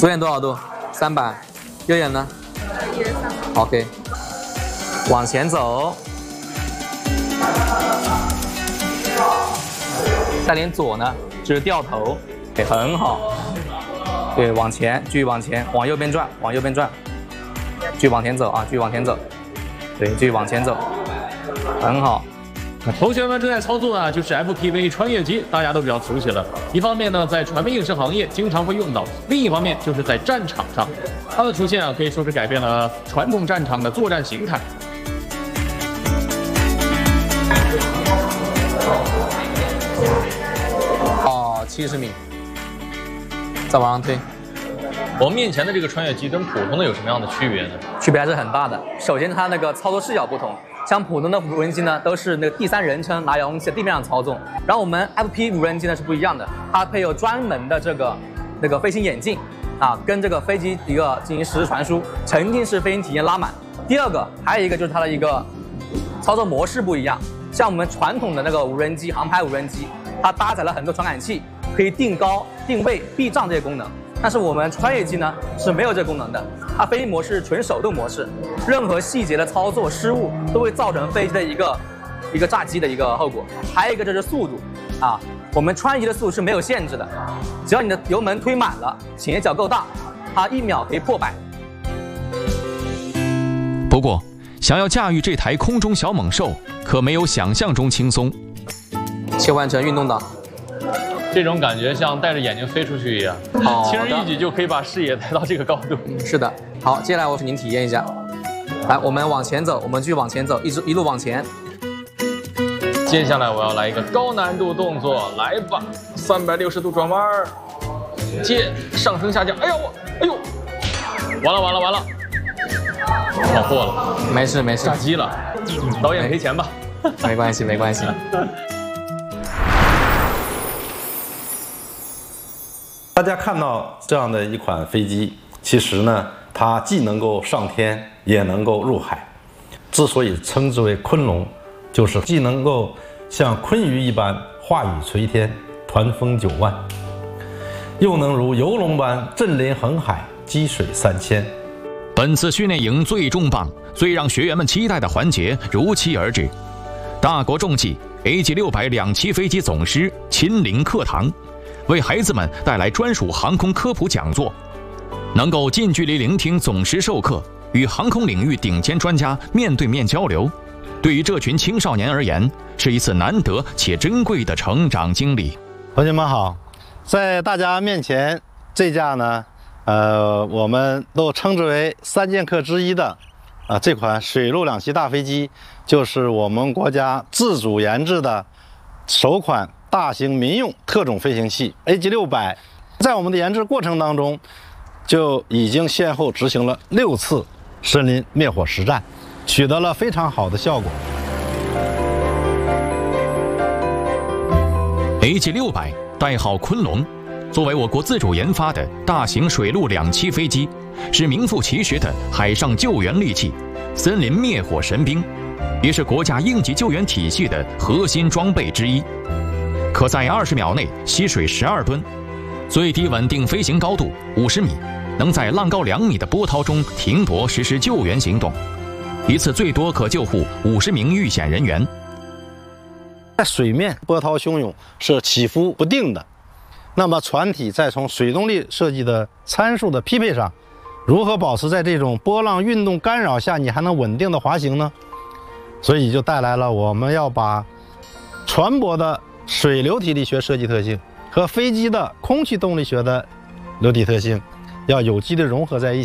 左眼多少度？300。右眼呢？OK。往前走，带点左呢，就是掉头，对，很好。对，往前，继续往前，往右边转，往右边转，继续往前走啊，继续往前走。对，继续往前走，很好。 同学们正在操作呢，就是 FPV 穿越机，大家都比较熟悉了。一方面呢，在传媒影视行业经常会用到；另一方面就是在战场上，它的出现啊，可以说是改变了传统战场的作战形态。 哦，70米，再往上推。 我们面前的这个穿越机跟普通的有什么样的区别呢？ 区别还是很大的。首先，它那个操作视角不同。 像普通的无人机呢，都是那个第三人称拿遥控器在地面上操纵，然后我们 FP 无人机呢是不一样的，它配有专门的那个飞行眼镜啊，跟这个飞机一个进行实时传输，沉浸式飞行体验拉满。第二个还有一个就是它的一个操作模式不一样，像我们传统的那个无人机航拍无人机，它搭载了很多传感器，可以定高、定位、避障这些功能。 但是我们穿越机呢是没有这个功能的，它飞行模式纯手动模式，任何细节的操作失误都会造成飞机的一个炸机的一个后果。还有一个就是速度啊，我们穿越机的速度是没有限制的，只要你的油门推满了，倾斜角够大，它1秒可以破100。 不过，想要驾驭这台空中小猛兽，可没有想象中轻松。 切换成运动档。 这种感觉像戴着眼镜飞出去一样，轻而易举就可以把视野抬到这个高度。 是的，好，接下来我请您体验一下。来，我们往前走，我们继续往前走，一路往前。 接下来我要来一个高难度动作，来吧，360度转弯，接上升下降，哎呦我，哎呦，完了，跑错了， 没事， 炸机了，导演赔钱吧。 没关系。 大家看到这样的一款飞机，其实呢，它既能够上天，也能够入海。之所以称之为昆龙，就是既能够像鲲鱼一般化雨垂天，团风9万，又能如游龙般振临横海，击水3000。 本次训练营最重磅、最让学员们期待的环节如期而至，大国重器 AG600两栖飞机总师亲临课堂。 为孩子们带来专属航空科普讲座，能够近距离聆听总师授课，与航空领域顶尖专家面对面交流，对于这群青少年而言，是一次难得且珍贵的成长经历。 同学们好，在大家面前这架呢，我们都称之为3剑客之一的这款水陆两栖大飞机，就是我们国家自主研制的首款 大型民用特种飞行器 AG600， 在我们的研制过程当中，就已经先后执行了6次森林灭火实战，取得了非常好的效果。 AG600代号昆龙，作为我国自主研发的大型水陆两栖飞机，是名副其实的海上救援利器、森林灭火神兵，也是国家应急救援体系的核心装备之一。 可在20秒内吸水12吨，最低稳定飞行高度50米，能在浪高2米的波涛中停泊实施救援行动，一次最多可救护50名遇险人员。 在水面波涛汹涌，是起伏不定的，那么船体在从水动力设计的参数的匹配上，如何保持在这种波浪运动干扰下，你还能稳定的滑行呢？所以就带来了我们要把船舶的 水流体力学设计特性和飞机的空气动力学的流体特性要有机的融合在一起。